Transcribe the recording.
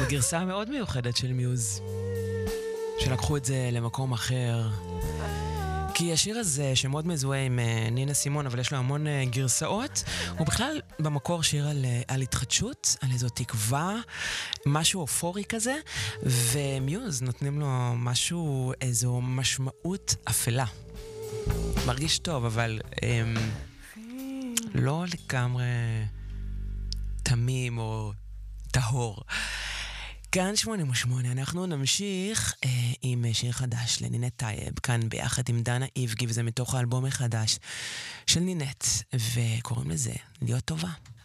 גרסה מאוד מיוחדת של מיוז, שלקחו את זה למקום אחר. כי השיר הזה, שמאוד מזוהה עם נינה סימון, אבל יש לו המון גרסאות, הוא בכלל במקור שיר על התחדשות, על איזו תקווה, משהו אופורי כזה, ומיוז נותנים לו משהו, איזו משמעות אפלה. מרגיש טוב, אבל לא לגמרי תמים או טהור. כאן 88, אנחנו נמשיך עם שיר חדש לנינט טייב, כאן ביחד עם דנה איבגי, וזה מתוך האלבום החדש של נינט, וקוראים לזה להיות טובה.